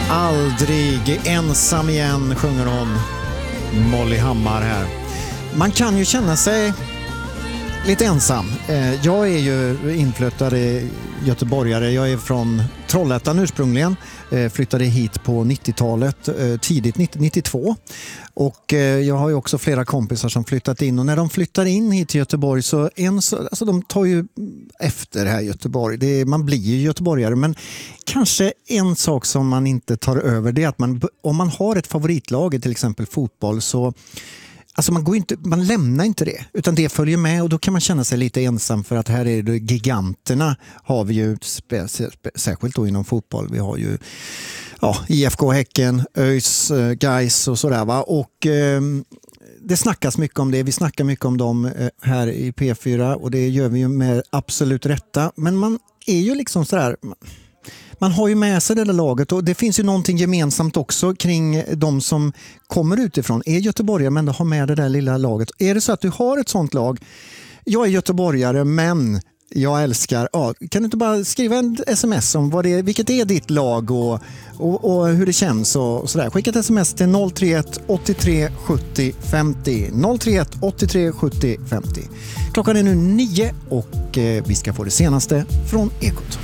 Aldrig ensam igen, sjunger hon. Molly Hammar här. Man kan ju känna sig lite ensam. Jag är ju inflyttad göteborgare. Jag är från Trollhättan ursprungligen. Flyttade hit på 90-talet, tidigt 92. Och jag har ju också flera kompisar som flyttat in. Och när de flyttar in hit till Göteborg så alltså de tar ju efter här i Göteborg. Man blir ju göteborgare, men kanske en sak som man inte tar över, det är att om man har ett favoritlag, till exempel fotboll, så alltså man lämnar inte det, utan det följer med, och då kan man känna sig lite ensam, för att här är det giganterna, har vi ju särskilt då inom fotboll. Vi har ju IFK Häcken, ÖIS, Gais och sådär, va? Och det snackas mycket om det. Vi snackar mycket om dem här i P4, och det gör vi ju med absolut rätta. Men man är ju liksom sådär, man har ju med sig det där laget, och det finns ju någonting gemensamt också kring de som kommer utifrån. Är göteborgare men har med det där lilla laget. Är det så att du har ett sånt lag? Jag är göteborgare, men jag älskar... kan du inte bara skriva en sms om vilket är ditt lag och hur det känns och sådär. Skicka ett sms till 031 83 70 50. 031 83 70 50. Klockan är nu 9 och vi ska få det senaste från Ekot.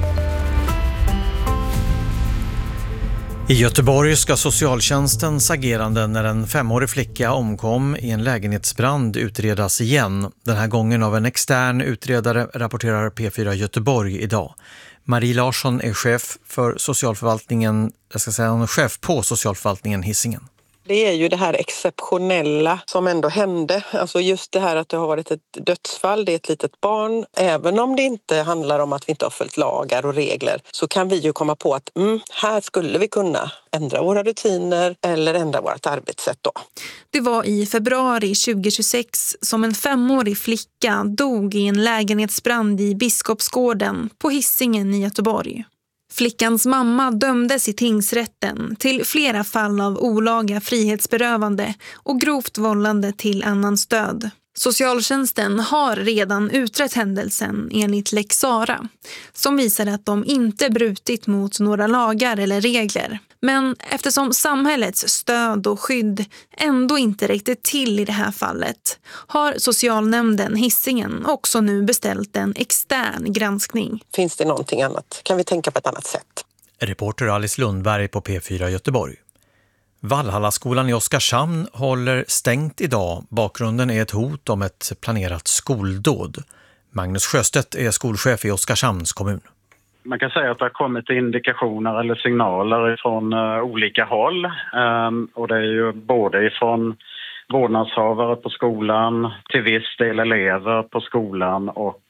I Göteborg ska socialtjänstens agerande när en 5-årig flicka omkom i en lägenhetsbrand utredas igen. Den här gången av en extern utredare, rapporterar P4 Göteborg idag. Marie Larsson är chef för socialförvaltningen, hon är chef på socialförvaltningen Hisingen. Det är ju det här exceptionella som ändå hände. Alltså just det här att det har varit ett dödsfall, det är ett litet barn. Även om det inte handlar om att vi inte har följt lagar och regler, så kan vi ju komma på att här skulle vi kunna ändra våra rutiner eller ändra vårt arbetssätt då. Det var i februari 2026 som en 5-årig flicka dog i en lägenhetsbrand i Biskopsgården på Hisingen i Göteborg. Flickans mamma dömdes i tingsrätten till flera fall av olaga frihetsberövande och grovt vållande till annans död. Socialtjänsten har redan utrett händelsen enligt Lex Sara, som visar att de inte brutit mot några lagar eller regler. Men eftersom samhällets stöd och skydd ändå inte räckte till i det här fallet, har socialnämnden Hisingen också nu beställt en extern granskning. Finns det någonting annat? Kan vi tänka på ett annat sätt? Reporter Alice Lundberg på P4 Göteborg. Valhallaskolan i Oskarshamn håller stängt idag. Bakgrunden är ett hot om ett planerat skoldåd. Magnus Sjöstedt är skolchef i Oskarshamns kommun. Man kan säga att det har kommit indikationer eller signaler från olika håll. Och det är ju både ifrån vårdnadshavare på skolan, till viss del elever på skolan och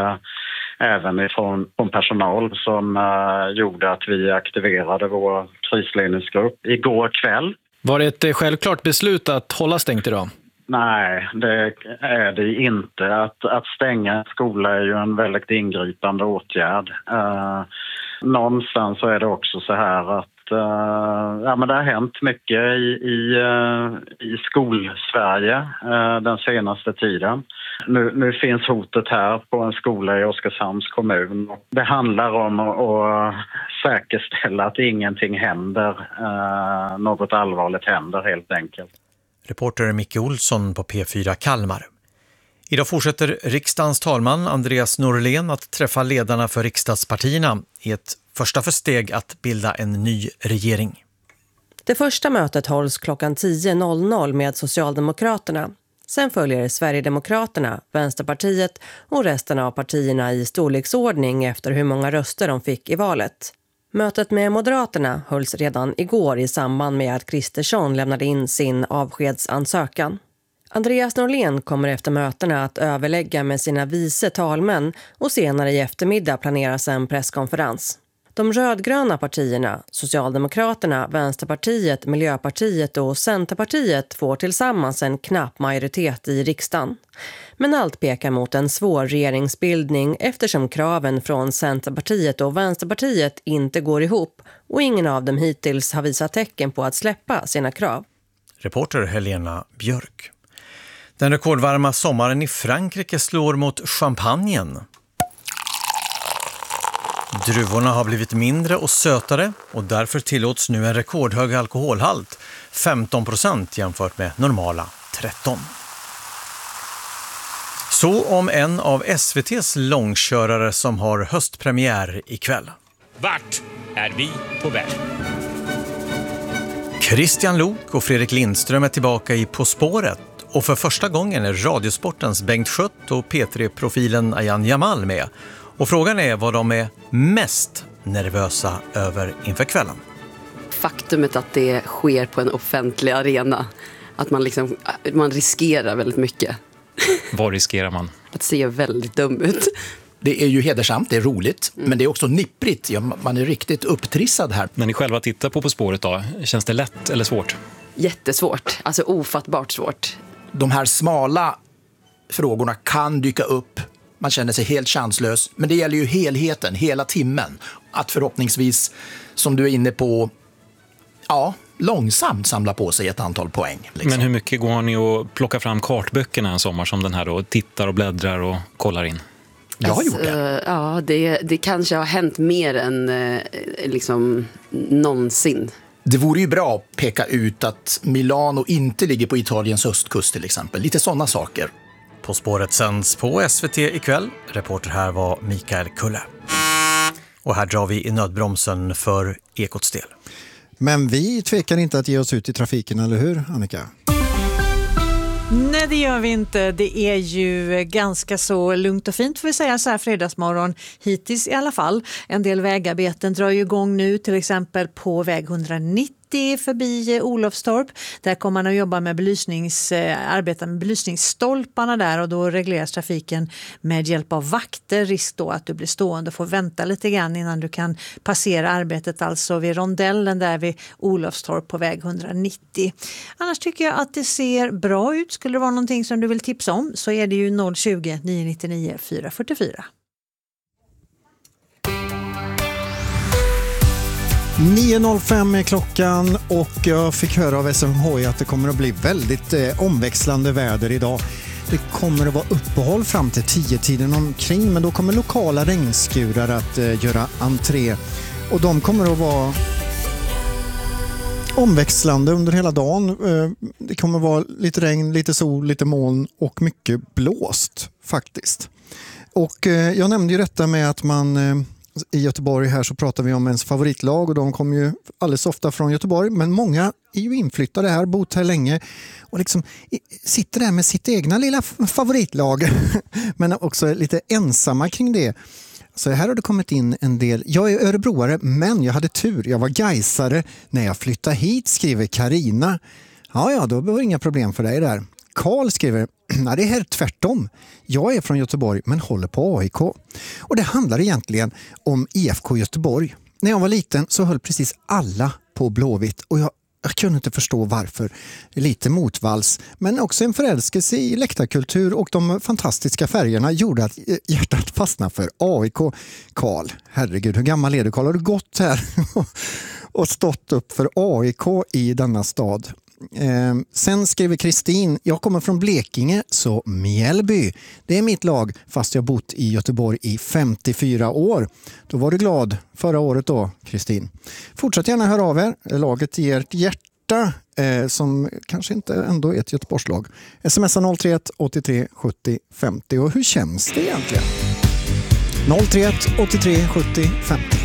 även ifrån personal som gjorde att vi aktiverade vår krisledningsgrupp igår kväll. Var det ett självklart beslut att hålla stängt idag? Nej, det är det inte. Att stänga en skola är ju en väldigt ingripande åtgärd. Någonstans så är det också så här att men det har hänt mycket i Skolsverige den senaste tiden. Nu finns hotet här på en skola i Oskarshamns kommun. Det handlar om att säkerställa att ingenting händer, något allvarligt händer helt enkelt. Reporter Micke Olsson på P4 Kalmar. Idag fortsätter riksdagens talman Andreas Norlén att träffa ledarna för riksdagspartierna i ett första steg att bilda en ny regering. Det första mötet hålls klockan 10.00 med Socialdemokraterna. Sen följer Sverigedemokraterna, Vänsterpartiet och resten av partierna i storleksordning efter hur många röster de fick i valet. Mötet med Moderaterna hölls redan igår i samband med att Kristersson lämnade in sin avskedsansökan. Andreas Norlén kommer efter mötena att överlägga med sina vice talmän och senare i eftermiddag planeras en presskonferens. De rödgröna partierna, Socialdemokraterna, Vänsterpartiet, Miljöpartiet och Centerpartiet får tillsammans en knapp majoritet i riksdagen. Men allt pekar mot en svår regeringsbildning eftersom kraven från Centerpartiet och Vänsterpartiet inte går ihop och ingen av dem hittills har visat tecken på att släppa sina krav. Reporter Helena Björk. Den rekordvarma sommaren i Frankrike slår mot champagnen. Druvorna har blivit mindre och sötare och därför tillåts nu en rekordhög alkoholhalt, 15% jämfört med normala 13%. Så om en av SVT:s långkörare som har höstpremiär ikväll. Vart är vi på väg? Christian Lok och Fredrik Lindström är tillbaka i På spåret och för första gången är Radiosportens Bengt Schött och P3-profilen Ayan Jamal med. Och frågan är vad de är mest nervösa över inför kvällen. Faktumet att det sker på en offentlig arena, att man riskerar väldigt mycket. Vad riskerar man? Att se väldigt dum ut. Det är ju hedersamt, det är roligt, men det är också nipprigt. Ja, man är riktigt upptrissad här. När ni själva tittar på spåret då, känns det lätt eller svårt? Jättesvårt, alltså ofattbart svårt. De här smala frågorna kan dyka upp. Man känner sig helt chanslös, men det gäller ju helheten, hela timmen. Att förhoppningsvis, som du är inne på, långsamt samla på sig ett antal poäng. Liksom. Men hur mycket går ni att plocka fram kartböckerna en sommar som den här då? Tittar och bläddrar och kollar in? Jag har gjort det. Ja, det kanske har hänt mer än någonsin. Det vore ju bra att peka ut att Milano inte ligger på Italiens östkust till exempel. Lite sådana saker. På spåret sänds på SVT ikväll. Reporter här var Mikael Kulle. Och här drar vi i nödbromsen för Ekots del. Men vi tvekar inte att ge oss ut i trafiken, eller hur, Annika? Nej, det gör vi inte. Det är ju ganska så lugnt och fint, får vi säga, så här fredagsmorgon hittills i alla fall. En del vägarbeten drar ju igång nu, till exempel på väg 190 förbi Olofstorp. Där kommer man att jobba med arbeta med belysningsstolparna där, och då regleras trafiken med hjälp av vakter. Risk då att du blir stående och får vänta lite grann innan du kan passera arbetet, alltså vid rondellen där vid Olofstorp på väg 190. Annars tycker jag att det ser bra ut. Skulle det vara någonting som du vill tipsa om så är det ju 020-999 444. 9.05 är klockan och jag fick höra av SMHI att det kommer att bli väldigt omväxlande väder idag. Det kommer att vara uppehåll fram till 10-tiden omkring, men då kommer lokala regnskurar att göra entré. Och de kommer att vara omväxlande under hela dagen. Det kommer att vara lite regn, lite sol, lite moln och mycket blåst faktiskt. Och jag nämnde ju detta med att man i Göteborg här så pratar vi om ens favoritlag, och de kommer ju alldeles ofta från Göteborg, men många är ju inflyttade här, bott här länge och liksom sitter där med sitt egna lilla favoritlag men också lite ensamma kring det. Så här har det kommit in en del. Jag är örebroare, men jag hade tur. Jag var gaisare när jag flyttade hit, skriver Karina. Ja, då var det inga problem för dig där. Karl skriver, nej, det är helt tvärtom. Jag är från Göteborg men håller på AIK. Och det handlar egentligen om IFK Göteborg. När jag var liten så höll precis alla på Blåvitt, och jag kunde inte förstå varför. Lite motvalls, men också en förälskelse i läktarkultur och de fantastiska färgerna gjorde att hjärtat fastnade för AIK. Karl, herregud, hur gammal är du, Karl? Har du gått här och stått upp för AIK i denna stad? Sen skriver Kristin, jag kommer från Blekinge, så Mjällby, det är mitt lag, fast jag bott i Göteborg i 54 år. Då var du glad förra året då, Kristin. Fortsätt gärna höra av er, laget ger ett hjärta som kanske inte ändå är ett Göteborgslag. Smsa 031 83 70 50. Och hur känns det egentligen? 031 83 70 50.